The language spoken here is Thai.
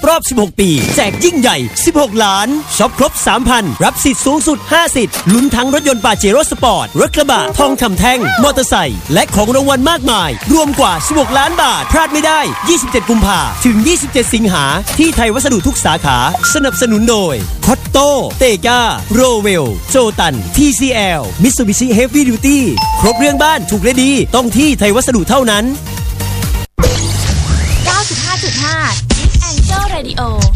รอบ16ปีแจกยิ่งใหญ่16ล้านช็อปครบ 3,000 รับสิทธิ์สูงสุด5สิทธิ์ลุ้นทั้งรถยนต์ปาเจโร่สปอร์ตรถกระบะทองคำแท่งมอเตอร์ไซค์และของรางวัลมากมายรวมกว่า16ล้านบาทพลาดไม่ได้27กุมภาพันธ์ถึง27สิงหาที่ไทยวัสดุทุกสาขาสนับสนุนโดยคอตโต้เตกาโรเวลโจตัน TCL Mitsubishi Heavy Duty ครบเรื่องบ้านถูกและดีต้องที่ไทยวัสดุเท่านั้น 95.5 Angel Radio